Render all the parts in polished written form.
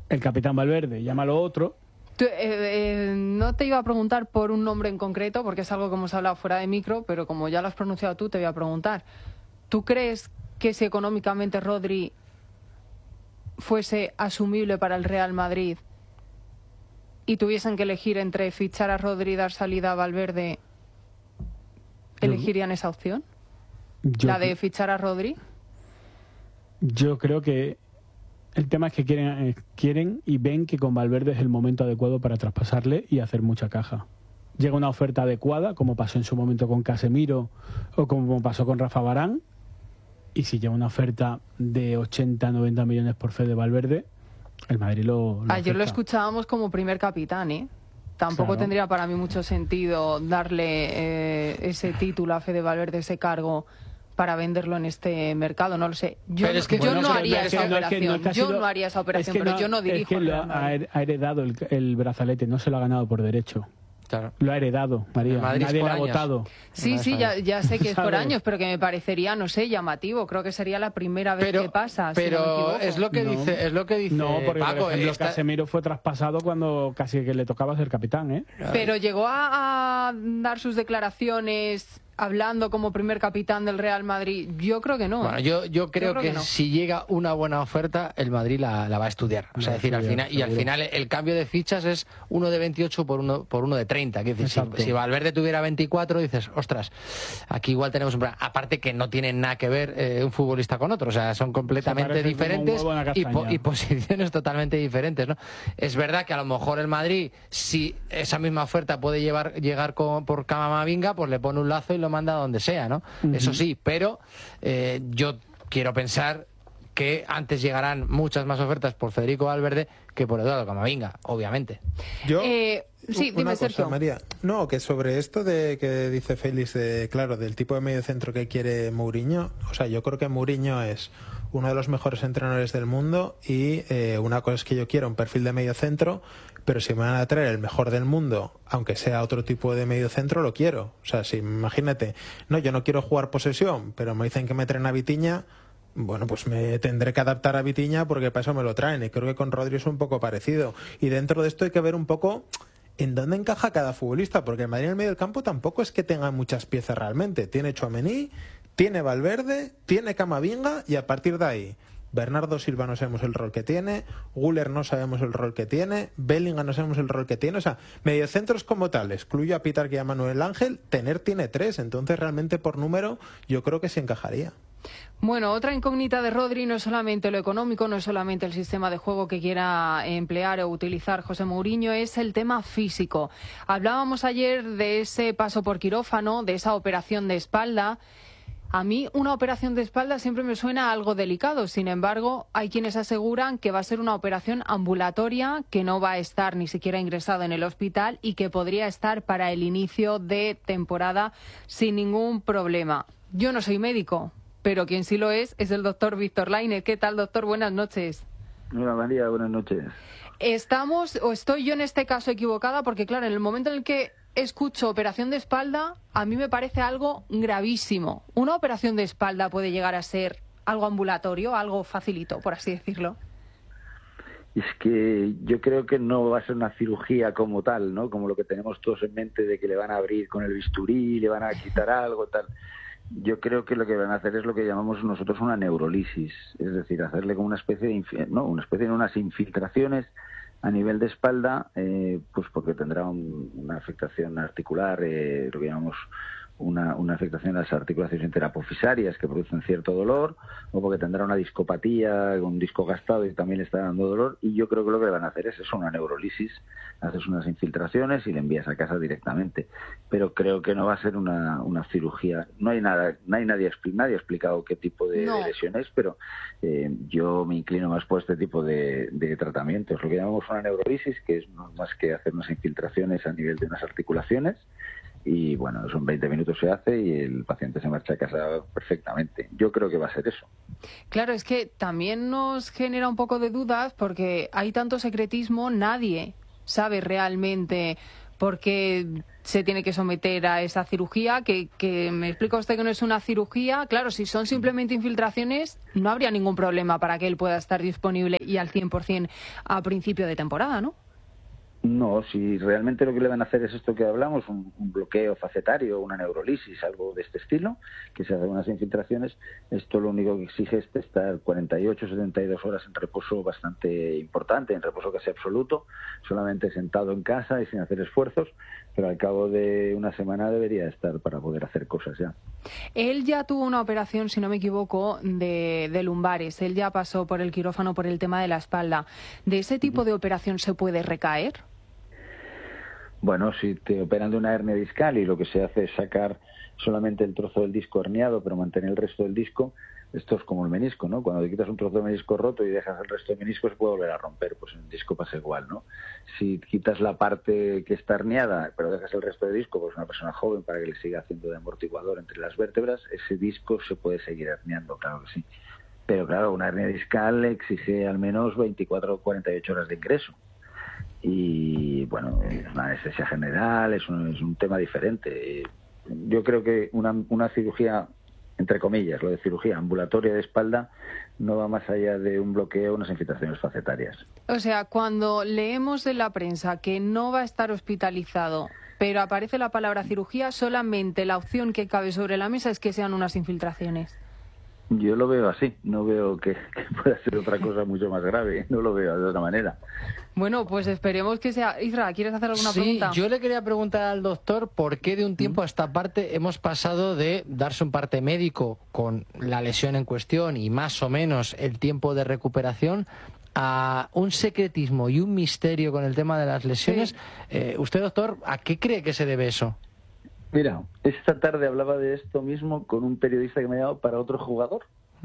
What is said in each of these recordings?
el capitán Valverde, llámalo otro. No te iba a preguntar por un nombre en concreto, porque es algo que hemos hablado fuera de micro, pero como ya lo has pronunciado tú, te voy a preguntar. ¿Tú crees que si económicamente Rodri fuese asumible para el Real Madrid y tuviesen que elegir entre fichar a Rodri y dar salida a Valverde, elegirían esa opción? ¿La de fichar a Rodri? Yo creo que el tema es que quieren y ven que con Valverde es el momento adecuado para traspasarle y hacer mucha caja. Llega una oferta adecuada, como pasó en su momento con Casemiro o como pasó con Rafa Varane, y si llega una oferta de 80-90 millones por Fede Valverde, el Madrid lo Ayer acepta. lo escuchábamos como primer capitán, ¿eh? Tampoco Claro. tendría para mí mucho sentido darle ese título a Fede Valverde, ese cargo, para venderlo en este mercado, no lo sé. Yo no haría esa operación. Yo no haría esa operación, pero yo no dirijo. Es que ha heredado el brazalete, no se lo ha ganado por derecho. Claro. Lo ha heredado, María. Nadie le ha votado. Sí, ya sé que es por años, pero que me parecería, no sé, llamativo. Creo que sería la primera vez que pasa. Pero es lo que dice, No, porque Paco, por ejemplo, Casemiro fue traspasado cuando casi que le tocaba ser capitán, ¿eh? Pero llegó a dar sus declaraciones hablando como primer capitán del Real Madrid. Yo creo que no. Bueno, yo creo que no. Si llega una buena oferta, el Madrid la va a estudiar. O sea, decir, al final el cambio de fichas es uno de 28 por uno de 30. Que decir, si Valverde tuviera 24, dices, ostras, aquí igual tenemos un plan. Aparte que no tienen nada que ver un futbolista con otro. O sea, son completamente diferentes y posiciones totalmente diferentes, ¿no? Es verdad que a lo mejor el Madrid, si esa misma oferta puede llegar por Camavinga, pues le pone un lazo y lo manda a donde sea, ¿no? Eso sí, pero yo quiero pensar que antes llegarán muchas más ofertas por Federico Valverde que por Eduardo Camavinga, obviamente. Sí, dime, Sergio. María. No, que sobre esto de que dice Félix, del tipo de mediocentro que quiere Mourinho, o sea, yo creo que Mourinho es uno de los mejores entrenadores del mundo y una cosa es que yo quiero un perfil de mediocentro, pero si me van a traer el mejor del mundo, aunque sea otro tipo de mediocentro, lo quiero. O sea, si imagínate, no, yo no quiero jugar posesión, pero me dicen que me traen a Vitinha, bueno, pues me tendré que adaptar a Vitinha porque para eso me lo traen. Y creo que con Rodri es un poco parecido. Y dentro de esto hay que ver un poco en dónde encaja cada futbolista, porque el Madrid en el medio del campo tampoco es que tenga muchas piezas realmente. Tiene Tchouaméni, tiene Valverde, tiene Camavinga y a partir de ahí Bernardo Silva no sabemos el rol que tiene, Güler no sabemos el rol que tiene, Bellingham no sabemos el rol que tiene. O sea, mediocentros como tal, excluyo a Pitar y a Manuel Ángel, tiene 3, entonces realmente por número yo creo que sí encajaría. Bueno, otra incógnita de Rodri no es solamente lo económico, no es solamente el sistema de juego que quiera emplear o utilizar José Mourinho, es el tema físico. Hablábamos ayer de ese paso por quirófano, de esa operación de espalda. A mí una operación de espalda siempre me suena algo delicado. Sin embargo, hay quienes aseguran que va a ser una operación ambulatoria, que no va a estar ni siquiera ingresado en el hospital y que podría estar para el inicio de temporada sin ningún problema. Yo no soy médico, pero quien sí lo es el doctor Víctor Lainez. ¿Qué tal, doctor? Buenas noches. Hola, María, buenas noches. ¿Estoy yo en este caso equivocada? Porque claro, en el momento en el que escucho operación de espalda, a mí me parece algo gravísimo. ¿Una operación de espalda puede llegar a ser algo ambulatorio, algo facilito, por así decirlo? Es que yo creo que no va a ser una cirugía como tal, ¿no? Como lo que tenemos todos en mente de que le van a abrir con el bisturí, le van a quitar algo, tal. Yo creo que lo que van a hacer es lo que llamamos nosotros una neurolisis, es decir, hacerle como una especie de unas infiltraciones a nivel de espalda, pues porque tendrá una afectación articular, lo que llamamos una afectación a las articulaciones interapofisarias que producen cierto dolor, o porque tendrá una discopatía, un disco gastado y también le está dando dolor. Y yo creo que lo que van a hacer es eso, una neurolisis, haces unas infiltraciones y le envías a casa directamente. Pero creo que no va a ser una cirugía. Nadie ha explicado qué tipo de lesión es, pero yo me inclino más por este tipo de tratamientos. Lo que llamamos una neurolisis, que es no más que hacer unas infiltraciones a nivel de unas articulaciones. Y bueno, eso en 20 minutos se hace y el paciente se marcha a casa perfectamente. Yo creo que va a ser eso. Claro, es que también nos genera un poco de dudas porque hay tanto secretismo, nadie sabe realmente, porque se tiene que someter a esa cirugía, que me explica usted que no es una cirugía. Claro, si son simplemente infiltraciones, no habría ningún problema para que él pueda estar disponible y al 100% a principio de temporada, ¿no? No, si realmente lo que le van a hacer es esto que hablamos, un bloqueo facetario, una neurolisis, algo de este estilo, que se hacen unas infiltraciones, esto lo único que exige es estar 48, 72 horas en reposo bastante importante, en reposo casi absoluto, solamente sentado en casa y sin hacer esfuerzos, pero al cabo de una semana debería estar para poder hacer cosas ya. Él ya tuvo una operación, si no me equivoco, de lumbares. Él ya pasó por el quirófano por el tema de la espalda. ¿De ese tipo de operación se puede recaer? Bueno, si te operan de una hernia discal y lo que se hace es sacar solamente el trozo del disco herniado, pero mantener el resto del disco, esto es como el menisco, ¿no? Cuando te quitas un trozo de menisco roto y dejas el resto del menisco, se puede volver a romper, pues en el disco pasa igual, ¿no? Si quitas la parte que está herniada, pero dejas el resto del disco, pues una persona joven para que le siga haciendo de amortiguador entre las vértebras, ese disco se puede seguir herniando, claro que sí. Pero claro, una hernia discal exige al menos 24 o 48 horas de ingreso. Y bueno, es una anestesia general, es un tema diferente. Yo creo que una cirugía, entre comillas, lo de cirugía ambulatoria de espalda, no va más allá de un bloqueo, unas infiltraciones facetarias. O sea, cuando leemos en la prensa que no va a estar hospitalizado, pero aparece la palabra cirugía, solamente la opción que cabe sobre la mesa es que sean unas infiltraciones. Yo lo veo así, no veo que pueda ser otra cosa mucho más grave, no lo veo de otra manera. Bueno, pues esperemos que sea. Isra, ¿quieres hacer alguna pregunta? Sí, yo le quería preguntar al doctor por qué de un tiempo a esta parte hemos pasado de darse un parte médico con la lesión en cuestión y más o menos el tiempo de recuperación a un secretismo y un misterio con el tema de las lesiones. Sí. Usted, doctor, ¿a qué cree que se debe eso? Mira, esta tarde hablaba de esto mismo con un periodista que me ha llamado para otro jugador,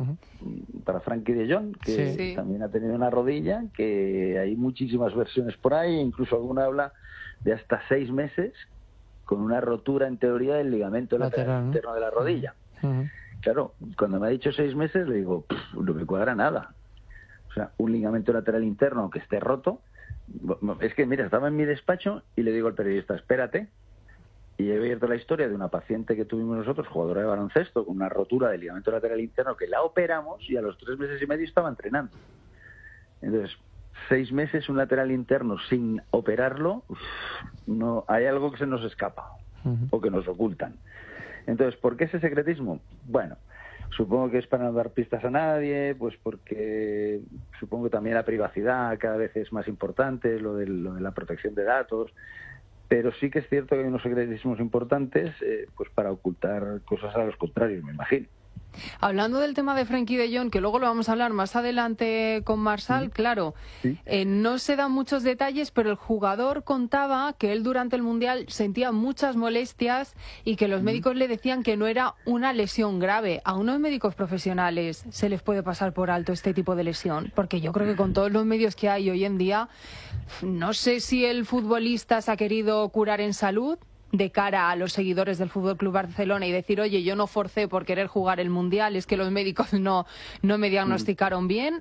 para Frankie de Jong, que también ha tenido una rodilla, que hay muchísimas versiones por ahí, incluso alguna habla de hasta 6 meses con una rotura en teoría del ligamento lateral interno de la rodilla. Claro, cuando me ha dicho 6 meses le digo, no me cuadra nada. O sea, un ligamento lateral interno que esté roto, es que mira, estaba en mi despacho y le digo al periodista, espérate. Y he abierto la historia de una paciente que tuvimos nosotros, jugadora de baloncesto, con una rotura del ligamento lateral interno, que la operamos y a los 3 meses y medio estaba entrenando. Entonces, 6 meses un lateral interno sin operarlo, no, hay algo que se nos escapa o que nos ocultan. Entonces, ¿por qué ese secretismo? Bueno, supongo que es para no dar pistas a nadie, pues porque supongo que también la privacidad cada vez es más importante, lo de la protección de datos. Pero sí que es cierto que hay unos secretismos importantes pues para ocultar cosas a los contrarios, me imagino. Hablando del tema de Frankie de Jong, que luego lo vamos a hablar más adelante con Marsal, claro, no se dan muchos detalles, pero el jugador contaba que él durante el Mundial sentía muchas molestias y que los médicos le decían que no era una lesión grave. ¿A unos médicos profesionales se les puede pasar por alto este tipo de lesión? Porque yo creo que con todos los medios que hay hoy en día, no sé si el futbolista se ha querido curar en salud de cara a los seguidores del Fútbol Club Barcelona y decir, oye, yo no forcé por querer jugar el Mundial, es que los médicos no me diagnosticaron bien,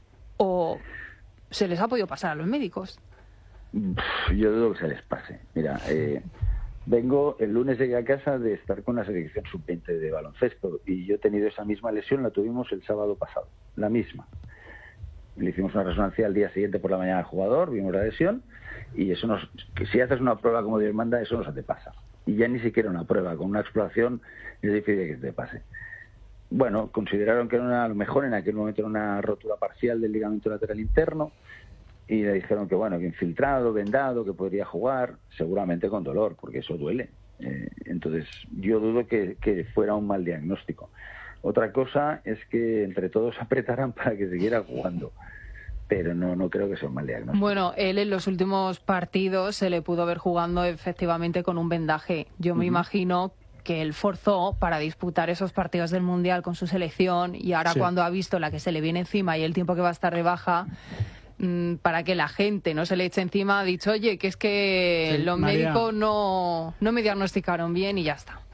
o se les ha podido pasar a los médicos. Yo dudo que se les pase. Mira, el lunes llegué a casa de estar con la selección sub-20 de baloncesto y yo he tenido esa misma lesión, la tuvimos el sábado pasado, la misma. Le hicimos una resonancia al día siguiente por la mañana al jugador, vimos la lesión y eso que si haces una prueba como Dios manda, eso no se te pasa. Y ya ni siquiera una prueba, con una exploración es difícil que se te pase. Bueno, consideraron que a lo mejor en aquel momento era una rotura parcial del ligamento lateral interno y le dijeron que bueno, que infiltrado, vendado, que podría jugar, seguramente con dolor, porque eso duele. Entonces yo dudo que fuera un mal diagnóstico. Otra cosa es que entre todos apretaran para que siguiera jugando, pero no creo que sea un mal diagnóstico. Bueno, él en los últimos partidos se le pudo ver jugando efectivamente con un vendaje. Yo me imagino que él forzó para disputar esos partidos del Mundial con su selección y ahora cuando ha visto la que se le viene encima y el tiempo que va a estar de baja, para que la gente no se le eche encima, ha dicho, oye, que es que los médicos no me diagnosticaron bien y ya está.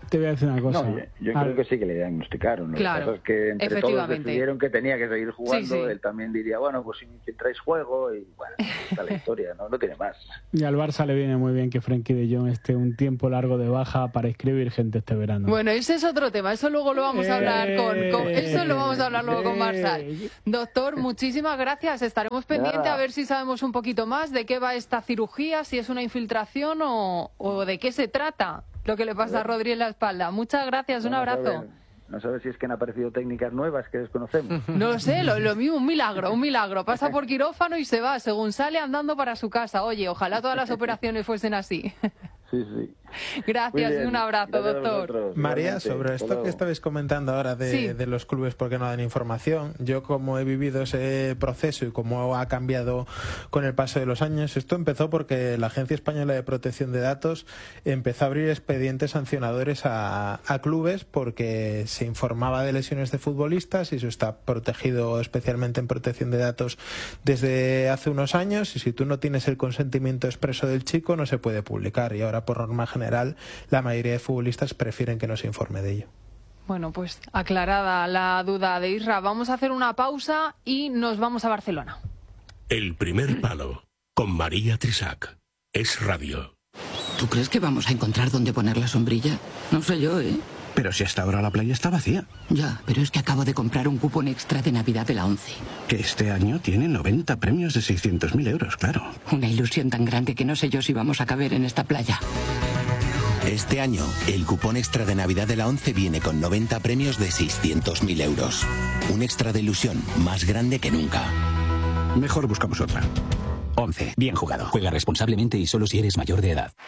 Te voy a decir una cosa. No, yo creo que sí que le diagnosticaron. Claro, lo que pasa es que entre todos decidieron que tenía que seguir jugando. Él también diría, bueno, pues si me infiltráis juego, y bueno, está la historia, no tiene más. Y al Barça le viene muy bien que Frenkie de Jong esté un tiempo largo de baja para inscribir gente este verano. Bueno, ese es otro tema, eso luego lo vamos a hablar eso lo vamos a hablar luego con Marsal. Doctor, muchísimas gracias, estaremos pendientes a ver si sabemos un poquito más de qué va esta cirugía, si es una infiltración o de qué se trata lo que le pasa a Rodri en la espalda. Muchas gracias, un abrazo. No sabes si es que han aparecido técnicas nuevas que desconocemos. No lo sé, lo mismo, un milagro. Pasa por quirófano y se va, según sale andando para su casa. Oye, ojalá todas las operaciones fuesen así. Sí. Gracias, un abrazo, doctor. María, sobre esto que estabais comentando ahora de los clubes porque no dan información, yo como he vivido ese proceso y cómo ha cambiado con el paso de los años, esto empezó porque la Agencia Española de Protección de Datos empezó a abrir expedientes sancionadores a clubes porque se informaba de lesiones de futbolistas y eso está protegido especialmente en protección de datos desde hace unos años, y si tú no tienes el consentimiento expreso del chico no se puede publicar, y ahora por norma general la mayoría de futbolistas prefieren que no se informe de ello. Bueno, pues aclarada la duda de Isra, vamos a hacer una pausa y nos vamos a Barcelona. El primer palo con María Trisac. Es radio. ¿Tú crees que vamos a encontrar dónde poner la sombrilla? No sé yo, ¿eh? Pero si hasta ahora la playa está vacía. Ya, pero es que acabo de comprar un cupón extra de Navidad de la ONCE. Que este año tiene 90 premios de 600.000 euros, claro. Una ilusión tan grande que no sé yo si vamos a caber en esta playa. Este año, el cupón extra de Navidad de la ONCE viene con 90 premios de 600.000 euros. Un extra de ilusión más grande que nunca. Mejor buscamos otra. ONCE, bien jugado. Juega responsablemente y solo si eres mayor de edad.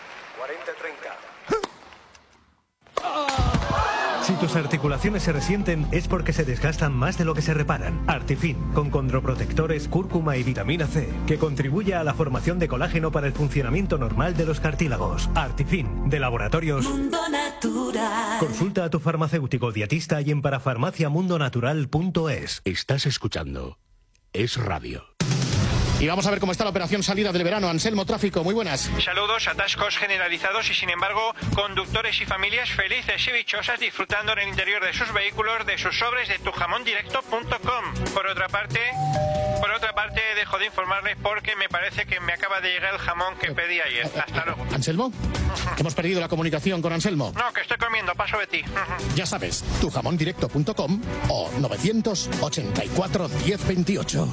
40-30. Si tus articulaciones se resienten es porque se desgastan más de lo que se reparan. Artifin, con condroprotectores, cúrcuma y vitamina C, que contribuye a la formación de colágeno para el funcionamiento normal de los cartílagos. Artifin, de Laboratorios Mundo Natural. Consulta a tu farmacéutico dietista y en parafarmaciamundonatural.es. Estás escuchando Es Radio. Y vamos a ver cómo está la operación salida del verano. Anselmo, tráfico, muy buenas. Saludos, atascos generalizados y sin embargo conductores y familias felices y dichosas disfrutando en el interior de sus vehículos de sus sobres de tujamondirecto.com. Por otra parte dejo de informarles porque me parece que me acaba de llegar el jamón que pedí ayer. Hasta luego. ¿Anselmo? Hemos perdido la comunicación con Anselmo. No, que estoy comiendo, paso de ti. Ya sabes, tujamondirecto.com o 984 1028.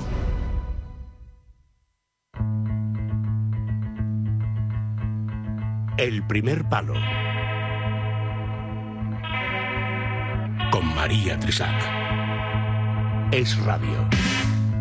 El primer palo con María Trisac. Es radio.